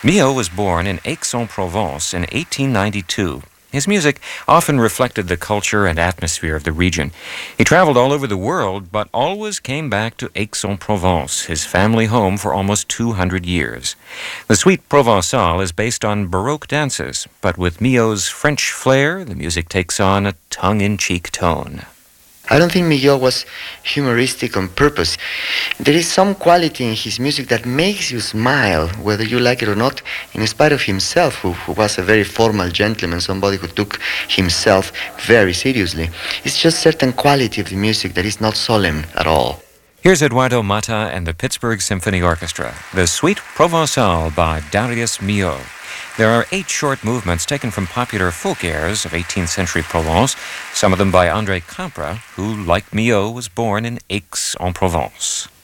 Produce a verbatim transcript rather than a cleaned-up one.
Milhaud was born in Aix-en-Provence in eighteen ninety-two. His music often reflected the culture and atmosphere of the region. He traveled all over the world, but always came back to Aix-en-Provence, his family home for almost two hundred years. The Suite Provençale is based on Baroque dances, but with Milhaud's French flair, the music takes on a tongue-in-cheek tone. I don't think Milhaud was humoristic on purpose. There is some quality in his music that makes you smile, whether you like it or not, in spite of himself, who, who was a very formal gentleman, somebody who took himself very seriously. It's just certain quality of the music that is not solemn at all. Here's Eduardo Mata and the Pittsburgh Symphony Orchestra, the Suite Provençale by Darius Milhaud. There are eight short movements taken from popular folk airs of eighteenth century Provence, some of them by André Campra, who, like Milhaud, was born in Aix-en-Provence.